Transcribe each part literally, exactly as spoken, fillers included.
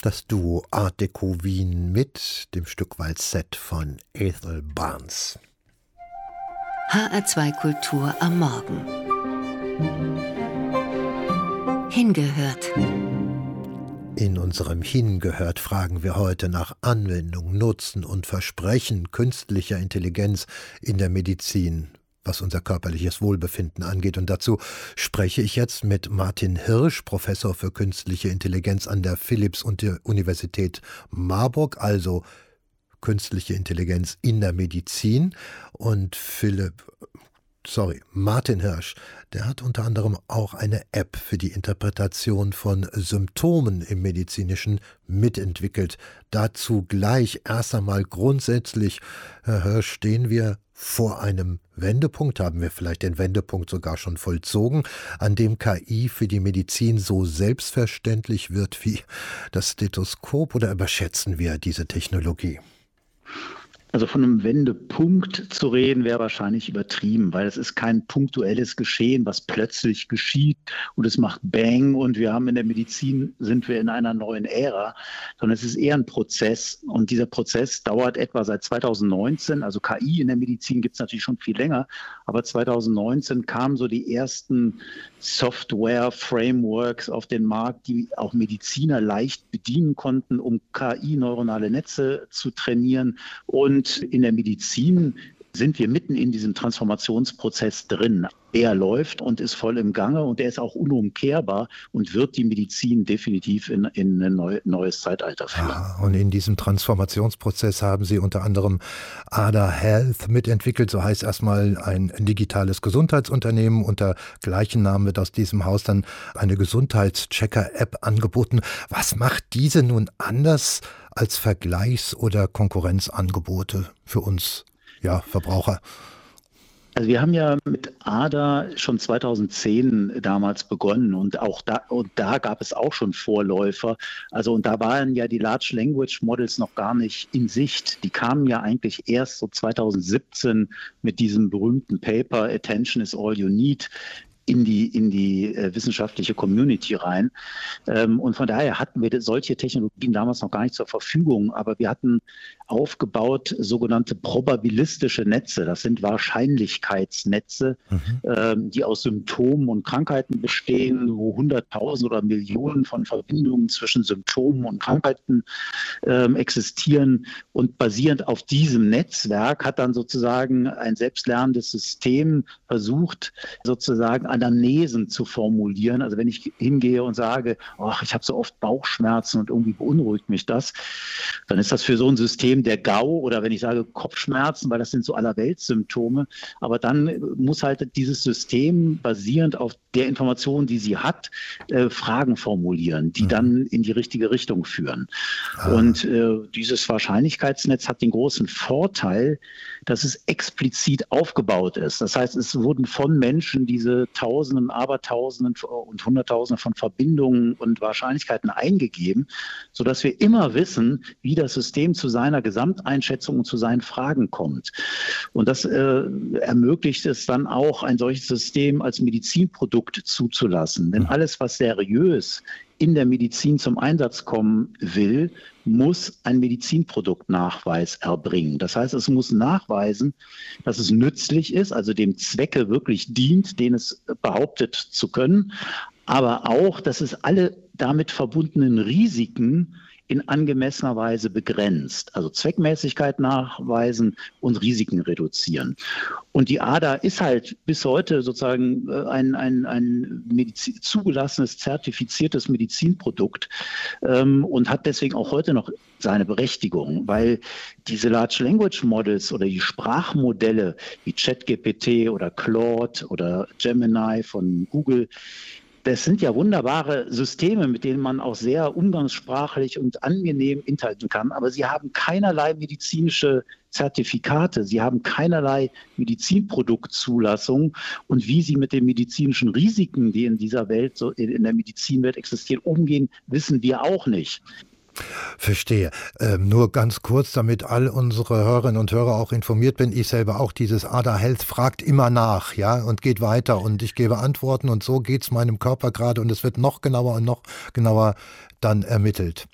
Das Duo Art Deco Wien mit dem Stück Walzett von Ethel Barnes. H R zwei Kultur am Morgen. Hingehört. In unserem Hingehört fragen wir heute nach Anwendung, Nutzen und Versprechen künstlicher Intelligenz in der Medizin, was unser körperliches Wohlbefinden angeht. Und dazu spreche ich jetzt mit Martin Hirsch, Professor für künstliche Intelligenz an der Philipps-Universität Marburg, also künstliche Intelligenz in der Medizin. Und Philipp, sorry, Martin Hirsch, der hat unter anderem auch eine App für die Interpretation von Symptomen im Medizinischen mitentwickelt. Dazu gleich erst einmal grundsätzlich, Herr Hirsch, stehen wir vor einem Wendepunkt, haben wir vielleicht den Wendepunkt sogar schon vollzogen, an dem K I für die Medizin so selbstverständlich wird wie das Stethoskop, oder überschätzen wir diese Technologie? Also von einem Wendepunkt zu reden, wäre wahrscheinlich übertrieben, weil es ist kein punktuelles Geschehen, was plötzlich geschieht und es macht Bang und wir haben in der Medizin, sind wir in einer neuen Ära, sondern es ist eher ein Prozess und dieser Prozess dauert etwa seit zweitausendneunzehn, also K I in der Medizin gibt es natürlich schon viel länger, aber zweitausendneunzehn kamen so die ersten Software-Frameworks auf den Markt, die auch Mediziner leicht bedienen konnten, um K I-neuronale Netze zu trainieren. Und in der Medizin sind wir mitten in diesem Transformationsprozess drin. Er läuft und ist voll im Gange und er ist auch unumkehrbar und wird die Medizin definitiv in, in ein neu, neues Zeitalter führen. Ah, und in diesem Transformationsprozess haben Sie unter anderem Ada Health mitentwickelt, so heißt erstmal ein digitales Gesundheitsunternehmen. Unter gleichem Namen wird aus diesem Haus dann eine Gesundheitschecker-App angeboten. Was macht diese nun anders als Vergleichs- oder Konkurrenzangebote für uns, ja, Verbraucher? Also wir haben ja mit Ada schon zweitausendzehn damals begonnen und auch da, und da gab es auch schon Vorläufer. Also und da waren ja die Large Language Models noch gar nicht in Sicht. Die kamen ja eigentlich erst so zweitausendsiebzehn mit diesem berühmten Paper Attention is all you need in die, in die äh, wissenschaftliche Community rein. Ähm, und von daher hatten wir solche Technologien damals noch gar nicht zur Verfügung, aber wir hatten aufgebaut sogenannte probabilistische Netze. Das sind Wahrscheinlichkeitsnetze, mhm. ähm, die aus Symptomen und Krankheiten bestehen, wo hunderttausend oder Millionen von Verbindungen zwischen Symptomen und Krankheiten ähm, existieren. Und basierend auf diesem Netzwerk hat dann sozusagen ein selbstlernendes System versucht, sozusagen Anamnesen zu formulieren. Also wenn ich hingehe und sage, ach, ich habe so oft Bauchschmerzen und irgendwie beunruhigt mich das, dann ist das für so ein System der GAU, oder wenn ich sage Kopfschmerzen, weil das sind so Allerweltssymptome. Aber dann muss halt dieses System basierend auf der Information, die sie hat, äh, Fragen formulieren, die mhm. dann in die richtige Richtung führen. Ah. Und äh, dieses Wahrscheinlichkeitsnetz hat den großen Vorteil, dass es explizit aufgebaut ist. Das heißt, es wurden von Menschen diese Tausenden, Abertausenden und Hunderttausende von Verbindungen und Wahrscheinlichkeiten eingegeben, sodass wir immer wissen, wie das System zu seiner Gesamteinschätzung und zu seinen Fragen kommt. Und das äh, ermöglicht es dann auch, ein solches System als Medizinprodukt zuzulassen. Denn alles, was seriös in der Medizin zum Einsatz kommen will, muss ein Medizinproduktnachweis erbringen. Das heißt, es muss nachweisen, dass es nützlich ist, also dem Zwecke wirklich dient, den es behauptet zu können, aber auch, dass es alle damit verbundenen Risiken in angemessener Weise begrenzt. Also Zweckmäßigkeit nachweisen und Risiken reduzieren. Und die Ada ist halt bis heute sozusagen ein, ein, ein Medizin, zugelassenes, zertifiziertes Medizinprodukt ähm, und hat deswegen auch heute noch seine Berechtigung, weil diese Large Language Models oder die Sprachmodelle wie ChatGPT oder Claude oder Gemini von Google, das sind ja wunderbare Systeme, mit denen man auch sehr umgangssprachlich und angenehm interagieren kann, aber sie haben keinerlei medizinische Zertifikate, sie haben keinerlei Medizinproduktzulassung, und wie sie mit den medizinischen Risiken, die in dieser Welt, so in der Medizinwelt existieren, umgehen, wissen wir auch nicht. Verstehe. Ähm, nur ganz kurz, damit all unsere Hörerinnen und Hörer auch informiert bin, ich selber auch, dieses Ada Health fragt immer nach, ja, und geht weiter und ich gebe Antworten und so geht es meinem Körper gerade und es wird noch genauer und noch genauer dann ermittelt.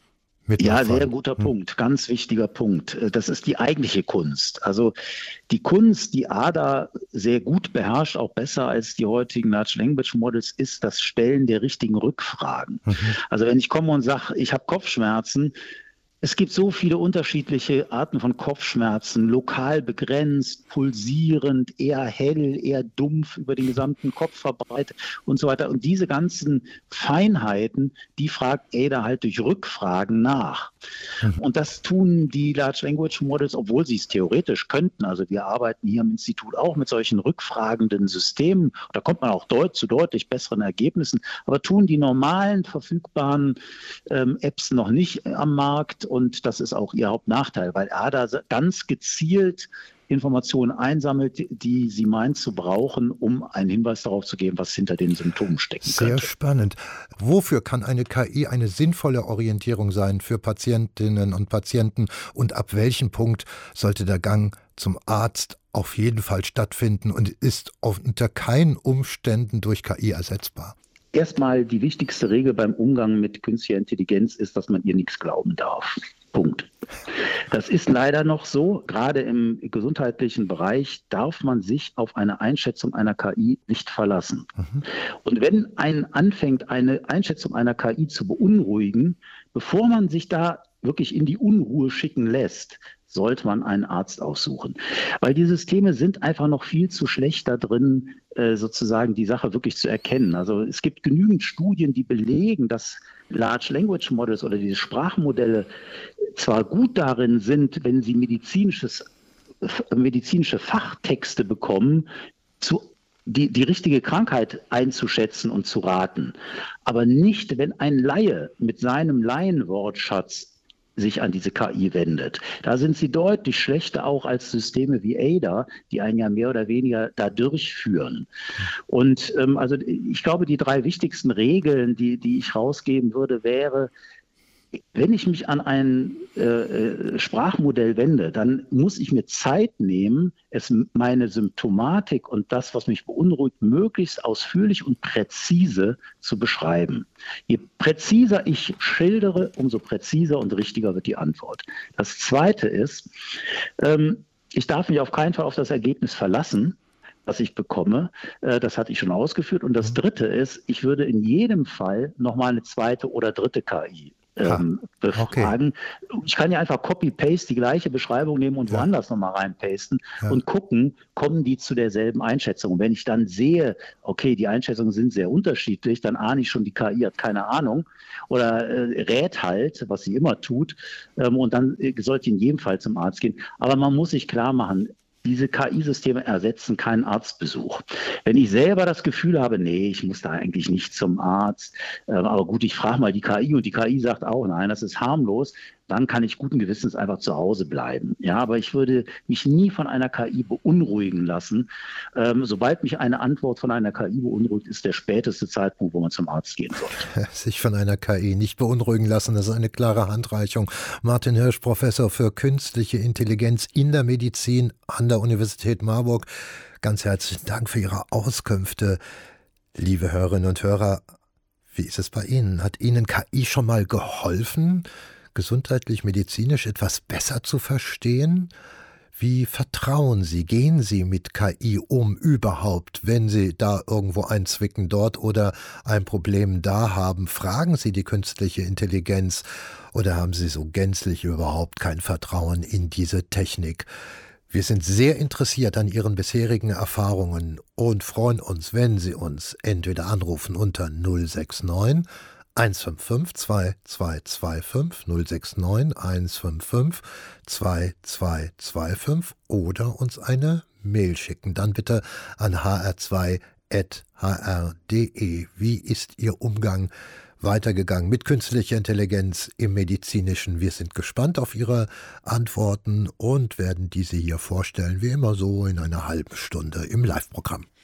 Ja, sehr guter hm. Punkt, ganz wichtiger Punkt. Das ist die eigentliche Kunst. Also die Kunst, die Ada sehr gut beherrscht, auch besser als die heutigen Large Language Models, ist das Stellen der richtigen Rückfragen. Mhm. Also wenn ich komme und sage, ich habe Kopfschmerzen, es gibt so viele unterschiedliche Arten von Kopfschmerzen, lokal begrenzt, pulsierend, eher hell, eher dumpf über den gesamten Kopf verbreitet und so weiter. Und diese ganzen Feinheiten, die fragt Ada halt durch Rückfragen nach. Mhm. Und das tun die Large Language Models, obwohl sie es theoretisch könnten. Also wir arbeiten hier im Institut auch mit solchen rückfragenden Systemen. Da kommt man auch deut- zu deutlich besseren Ergebnissen. Aber tun die normalen verfügbaren ähm, Apps noch nicht am Markt. Und das ist auch ihr Hauptnachteil, weil Ada ganz gezielt Informationen einsammelt, die sie meint zu brauchen, um einen Hinweis darauf zu geben, was hinter den Symptomen stecken könnte. Sehr spannend. Wofür kann eine K I eine sinnvolle Orientierung sein für Patientinnen und Patienten? Und ab welchem Punkt sollte der Gang zum Arzt auf jeden Fall stattfinden und ist unter keinen Umständen durch K I ersetzbar? Erstmal die wichtigste Regel beim Umgang mit künstlicher Intelligenz ist, dass man ihr nichts glauben darf. Punkt. Das ist leider noch so. Gerade im gesundheitlichen Bereich darf man sich auf eine Einschätzung einer K I nicht verlassen. Mhm. Und wenn ein anfängt, eine Einschätzung einer K I zu beunruhigen, bevor man sich da wirklich in die Unruhe schicken lässt, sollte man einen Arzt aufsuchen. Weil die Systeme sind einfach noch viel zu schlecht da drin, sozusagen die Sache wirklich zu erkennen. Also es gibt genügend Studien, die belegen, dass Large Language Models oder diese Sprachmodelle zwar gut darin sind, wenn sie medizinisches, medizinische Fachtexte bekommen, zu Die, die richtige Krankheit einzuschätzen und zu raten, aber nicht, wenn ein Laie mit seinem Laienwortschatz sich an diese K I wendet. Da sind sie deutlich schlechter auch als Systeme wie Ada, die einen ja mehr oder weniger da durchführen. Und ähm, also ich glaube, die drei wichtigsten Regeln, die, die ich rausgeben würde, wäre, wenn ich mich an ein äh, Sprachmodell wende, dann muss ich mir Zeit nehmen, es meine Symptomatik und das, was mich beunruhigt, möglichst ausführlich und präzise zu beschreiben. Je präziser ich schildere, umso präziser und richtiger wird die Antwort. Das Zweite ist, ähm, ich darf mich auf keinen Fall auf das Ergebnis verlassen, was ich bekomme. Äh, das hatte ich schon ausgeführt. Und das Dritte ist, ich würde in jedem Fall nochmal eine zweite oder dritte K I Ähm, befragen. Okay. Ich kann ja einfach Copy-Paste die gleiche Beschreibung nehmen und ja. woanders nochmal reinpasten ja. und gucken, kommen die zu derselben Einschätzung. Wenn ich dann sehe, okay, die Einschätzungen sind sehr unterschiedlich, dann ahne ich schon, die K I hat keine Ahnung oder äh, rät halt, was sie immer tut, ähm, und dann äh, sollte in jedem Fall zum Arzt gehen. Aber man muss sich klar machen, diese K I-Systeme ersetzen keinen Arztbesuch. Wenn ich selber das Gefühl habe, nee, ich muss da eigentlich nicht zum Arzt, äh, aber gut, ich frage mal die K I und die K I sagt auch, nein, das ist harmlos, dann kann ich guten Gewissens einfach zu Hause bleiben. Ja, aber ich würde mich nie von einer K I beunruhigen lassen. Ähm, sobald mich eine Antwort von einer K I beunruhigt, ist der späteste Zeitpunkt, wo man zum Arzt gehen sollte. Sich von einer K I nicht beunruhigen lassen, das ist eine klare Handreichung. Martin Hirsch, Professor für künstliche Intelligenz in der Medizin an der Universität Marburg. Ganz herzlichen Dank für Ihre Auskünfte. Liebe Hörerinnen und Hörer, wie ist es bei Ihnen? Hat Ihnen K I schon mal geholfen, gesundheitlich, medizinisch etwas besser zu verstehen? Wie vertrauen Sie, gehen Sie mit K I um überhaupt, wenn Sie da irgendwo ein Zwicken dort oder ein Problem da haben? Fragen Sie die künstliche Intelligenz oder haben Sie so gänzlich überhaupt kein Vertrauen in diese Technik? Wir sind sehr interessiert an Ihren bisherigen Erfahrungen und freuen uns, wenn Sie uns entweder anrufen unter null sechs neun eins fünf fünf zwei zwei zwei fünf null sechs neun eins fünf fünf zwei zwei zwei fünf oder uns eine Mail schicken. Dann bitte an h r zwei at h r punkt d e. Wie ist Ihr Umgang weitergegangen mit künstlicher Intelligenz im Medizinischen? Wir sind gespannt auf Ihre Antworten und werden diese hier vorstellen, wie immer so in einer halben Stunde im Live-Programm.